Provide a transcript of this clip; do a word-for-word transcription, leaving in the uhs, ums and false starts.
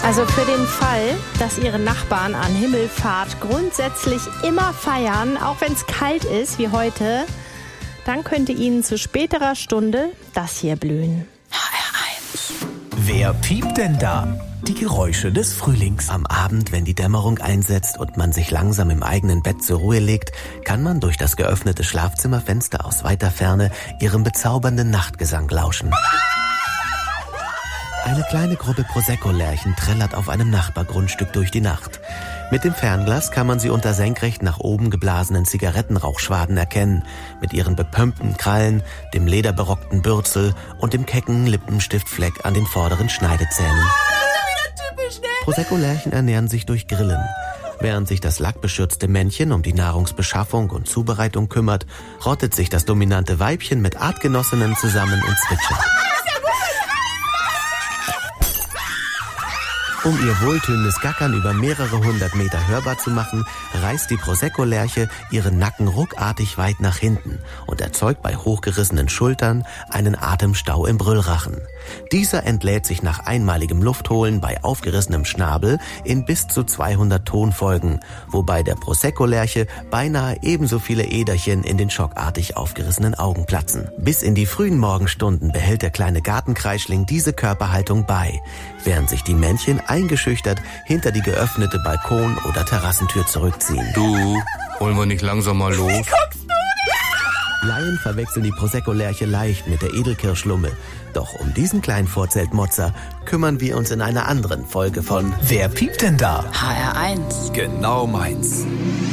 Also für den Fall, dass Ihre Nachbarn an Himmelfahrt grundsätzlich immer feiern, auch wenn es kalt ist wie heute, dann könnte Ihnen zu späterer Stunde das hier blühen. H R eins. Wer piept denn da? Die Geräusche des Frühlings. Am Abend, wenn die Dämmerung einsetzt und man sich langsam im eigenen Bett zur Ruhe legt, kann man durch das geöffnete Schlafzimmerfenster aus weiter Ferne ihrem bezaubernden Nachtgesang lauschen. Eine kleine Gruppe Prosecco-Lerchen trällert auf einem Nachbargrundstück durch die Nacht. Mit dem Fernglas kann man sie unter senkrecht nach oben geblasenen Zigarettenrauchschwaden erkennen, mit ihren bepömpten Krallen, dem lederberockten Bürzel und dem kecken Lippenstiftfleck an den vorderen Schneidezähnen. Prosecco-Lerchen ernähren sich durch Grillen. Während sich das lackbeschürzte Männchen um die Nahrungsbeschaffung und Zubereitung kümmert, rottet sich das dominante Weibchen mit Artgenossinnen zusammen und zwitschert. Um ihr wohltönendes Gackern über mehrere hundert Meter hörbar zu machen, reißt die Prosecco-Lerche ihren Nacken ruckartig weit nach hinten und erzeugt bei hochgerissenen Schultern einen Atemstau im Brüllrachen. Dieser entlädt sich nach einmaligem Luftholen bei aufgerissenem Schnabel in bis zu zweihundert Tonfolgen, wobei der Prosecco-Lerche beinahe ebenso viele Äderchen in den schockartig aufgerissenen Augen platzen. Bis in die frühen Morgenstunden behält der kleine Gartenkreischling diese Körperhaltung bei, während sich die Männchen eingeschüchtert hinter die geöffnete Balkon- oder Terrassentür zurückziehen. Du, wollen wir nicht langsam mal los? Wie guckst du denn? Laien verwechseln die Prosecco-Lerche leicht mit der Edelkirschlumme. Doch um diesen kleinen Vorzeltmotzer kümmern wir uns in einer anderen Folge von Wer piept denn da? H R eins. Genau meins.